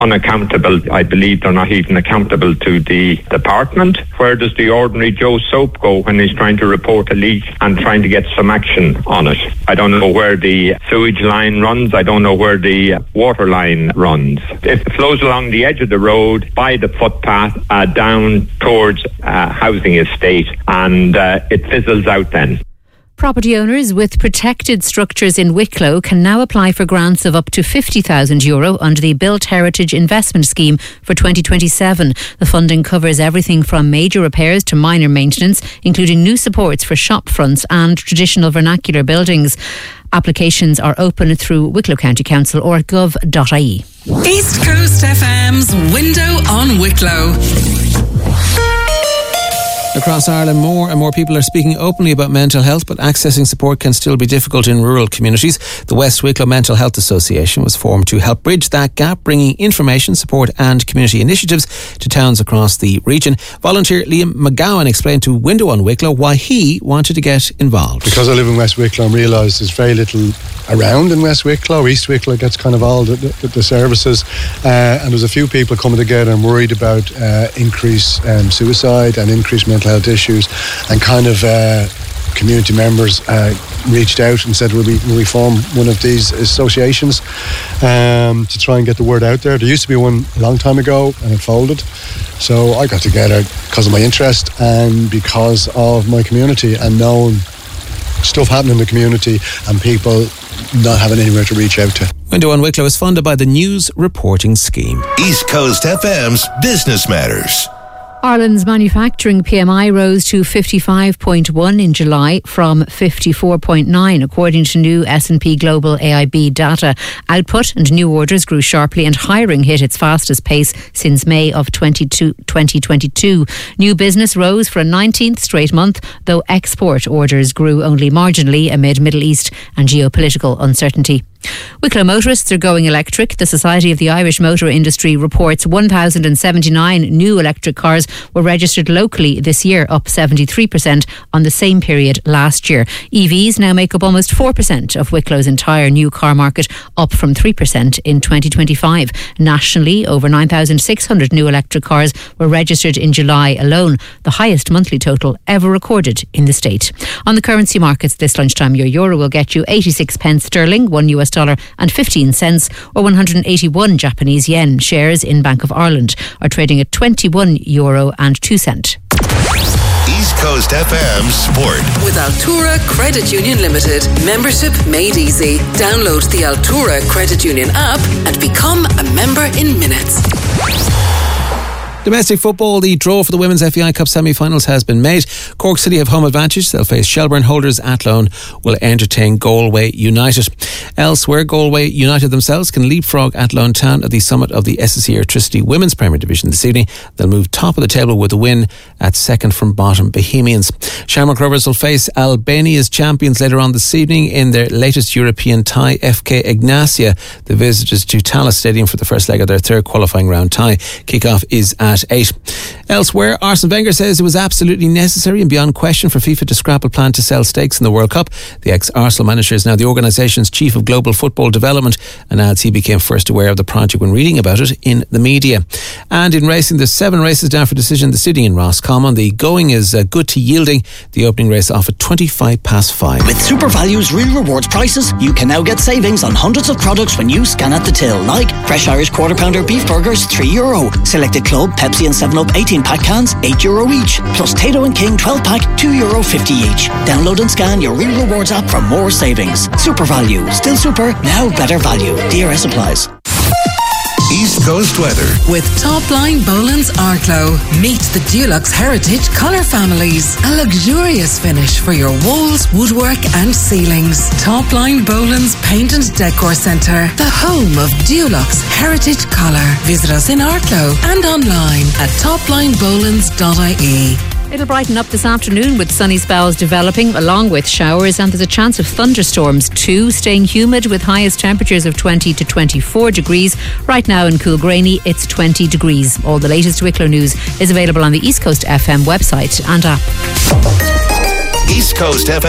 unaccountable. I believe they're not even accountable to the department. Where does the ordinary Joe Soap go when he's trying to report a leak and trying to get some action on it? I don't know where the sewage line runs. I don't know where the water line runs. It flows along the edge of the road, by the footpath, down towards housing estate, and it fizzles out then. Property owners with protected structures in Wicklow can now apply for grants of up to €50,000 under the Built Heritage Investment Scheme for 2027. The funding covers everything from major repairs to minor maintenance, including new supports for shop fronts and traditional vernacular buildings. Applications are open through Wicklow County Council or gov.ie. East Coast FM's Window on Wicklow. Across Ireland, more and more people are speaking openly about mental health, but accessing support can still be difficult in rural communities. The West Wicklow Mental Health Association was formed to help bridge that gap, bringing information, support and community initiatives to towns across the region. Volunteer Liam McGowan explained to Window on Wicklow why he wanted to get involved. Because I live in West Wicklow and realise there's very little around in West Wicklow. East Wicklow gets kind of all the services, and there's a few people coming together and worried about increased suicide and increased mental health issues, and kind of community members reached out and said, will we form one of these associations to try and get the word out there. There used to be one a long time ago and it folded, so I got together because of my interest and because of my community and knowing stuff happening in the community and people not having anywhere to reach out to. Window on Wicklow is funded by the News Reporting Scheme. East Coast FM's Business Matters. Ireland's manufacturing PMI rose to 55.1 in July from 54.9, according to new S&P Global AIB data. Output and new orders grew sharply and hiring hit its fastest pace since May of 2022. New business rose for a 19th straight month, though export orders grew only marginally amid Middle East and geopolitical uncertainty. Wicklow motorists are going electric. The Society of the Irish Motor Industry reports 1,079 new electric cars were registered locally this year, up 73% on the same period last year. EVs now make up almost 4% of Wicklow's entire new car market, up from 3% in 2025. Nationally, over 9,600 new electric cars were registered in July alone, the highest monthly total ever recorded in the state. On the currency markets this lunchtime, your euro will get you 86 pence sterling, $1 and 15 cents, or 181 Japanese yen. Shares in Bank of Ireland are trading at €21 and 2 cents. East Coast FM Sport. With Altura Credit Union Limited. Membership made easy. Download the Altura Credit Union app and become a member in minutes. Domestic football, the draw for the Women's FAI Cup semi-finals has been made. Cork City have home advantage. They'll face Shelbourne. Holders Athlone will entertain Galway United. Elsewhere, Galway United themselves can leapfrog Athlone Town at the summit of the SSE Electricity Women's Premier Division this evening. They'll move top of the table with a win at second from bottom Bohemians. Shamrock Rovers will face Albania's champions later on this evening in their latest European tie. FK Ignacia, the visitors to Tallaght Stadium for the first leg of their third qualifying round tie. Kick-off is at 8. Elsewhere, Arsene Wenger says it was absolutely necessary and beyond question for FIFA to scrap a plan to sell stakes in the World Cup. The ex-Arsenal manager is now the organisation's chief of global football development and adds he became first aware of the project when reading about it in the media. And in racing, there's 7 races down for decision this evening in Roscommon. The going is good to yielding. The opening race off at 5:25. With Super Value's real rewards prices, you can now get savings on hundreds of products when you scan at the till, like fresh Irish quarter pounder beef burgers €3, selected Club, Pepsi and 7up 18-pack cans €8 each, plus Tato and King 12-pack €2.50 each. Download and scan your real rewards app for more savings. Super Value, still super, now better value. DRS applies. East Coast weather. With Topline Boland's Arklow. Meet the Dulux Heritage colour families. A luxurious finish for your walls, woodwork and ceilings. Topline Boland's Paint and Decor Centre. The home of Dulux Heritage Colour. Visit us in Arklow and online at toplinebolans.ie. It'll brighten up this afternoon with sunny spells developing along with showers, and there's a chance of thunderstorms too, staying humid with highest temperatures of 20 to 24 degrees. Right now in Coolgraney it's 20 degrees. All the latest Wicklow news is available on the East Coast FM website and app. East Coast FM.